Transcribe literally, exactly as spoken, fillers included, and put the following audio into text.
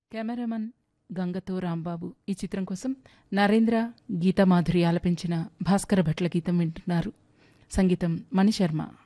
Cameraman గంగతో Rambabu ఈ చిత్రం కోసం నరేంద్ర గీతామాధురి ఆలపించిన భాస్కర భట్ల గీతం వింటున్నారు. సంగీతం మణిశర్మ.